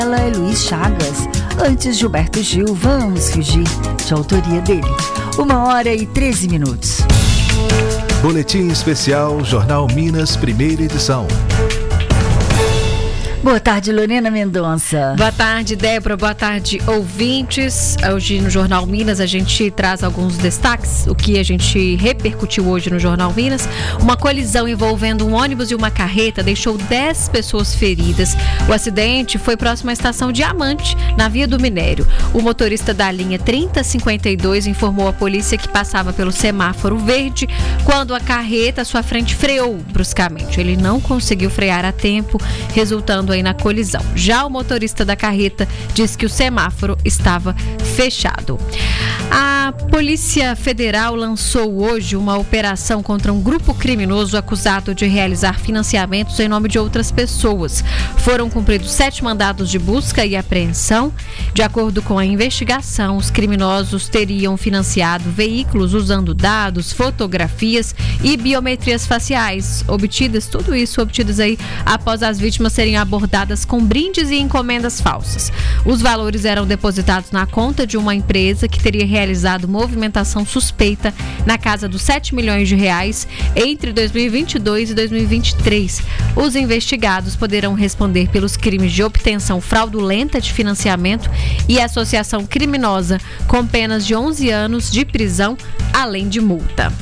Ela é Luiz Chagas. Antes, Gilberto Gil, Vamos Fugir, de autoria dele. 1h13. Boletim especial Jornal Minas, primeira edição. Boa tarde, Lorena Mendonça. Boa tarde, Débora. Boa tarde, ouvintes. Hoje no Jornal Minas a gente traz alguns destaques, o que a gente repercutiu hoje no Jornal Minas. Uma colisão envolvendo um ônibus e uma carreta deixou 10 pessoas feridas. O acidente foi próximo à estação Diamante, na Via do Minério. O motorista da linha 3052 informou à polícia que passava pelo semáforo verde quando a carreta à sua frente freou bruscamente. Ele não conseguiu frear a tempo, resultando aí na colisão. Já o motorista da carreta disse que o semáforo estava fechado. A Polícia Federal lançou hoje uma operação contra um grupo criminoso acusado de realizar financiamentos em nome de outras pessoas. Foram cumpridos 7 mandados de busca e apreensão. De acordo com a investigação, os criminosos teriam financiado veículos usando dados, fotografias e biometrias faciais tudo isso obtidas aí após as vítimas serem abordadas com brindes e encomendas falsas. Os valores eram depositados na conta de uma empresa que teria realizado movimentação suspeita na casa dos 7 milhões de reais entre 2022 e 2023. Os investigados poderão responder pelos crimes de obtenção fraudulenta de financiamento e associação criminosa, com penas de 11 anos de prisão, além de multa.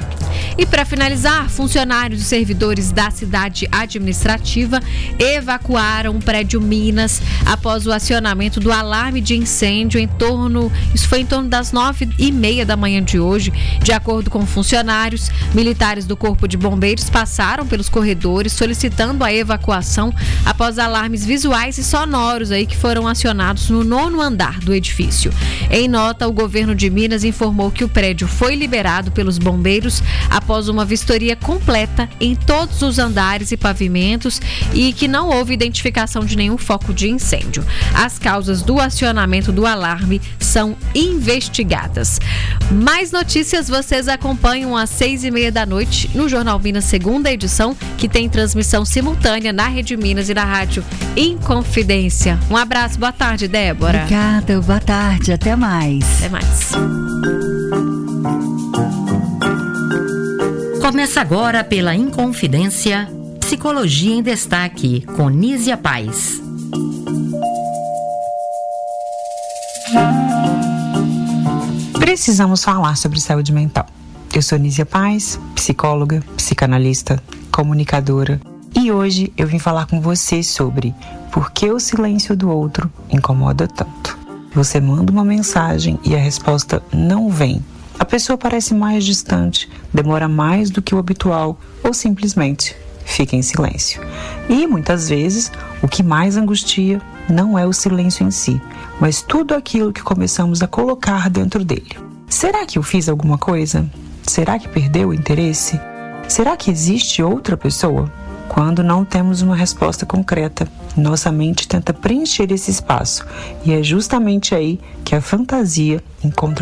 E para finalizar, funcionários e servidores da cidade administrativa evacuaram um prédio Minas após o acionamento do alarme de incêndio isso foi em torno das 9h30 da manhã de hoje. De acordo com funcionários, militares do Corpo de Bombeiros passaram pelos corredores solicitando a evacuação após alarmes visuais e sonoros aí que foram acionados no 9º andar do edifício. Em nota, o governo de Minas informou que o prédio foi liberado pelos bombeiros após uma vistoria completa em todos os andares e pavimentos e que não houve identificação de nenhum foco de incêndio. As causas do acionamento do alarme são investigadas. Mais notícias vocês acompanham às 6h30 da noite no Jornal Minas, segunda edição, que tem transmissão simultânea na Rede Minas e na Rádio Inconfidência. Um abraço, boa tarde, Débora. Obrigada, boa tarde, até mais. Até mais. Começa agora pela Inconfidência, Psicologia em Destaque, com Nízia Paz. Precisamos falar sobre saúde mental. Eu sou Nízia Paz, psicóloga, psicanalista, comunicadora, e hoje eu vim falar com você sobre por que o silêncio do outro incomoda tanto. Você manda uma mensagem e a resposta não vem. A pessoa parece mais distante, demora mais do que o habitual ou simplesmente fica em silêncio. E muitas vezes o que mais angustia não é o silêncio em si, mas tudo aquilo que começamos a colocar dentro dele. Será que eu fiz alguma coisa? Será que perdeu o interesse? Será que existe outra pessoa? Quando não temos uma resposta concreta, nossa mente tenta preencher esse espaço e é justamente aí que a fantasia encontra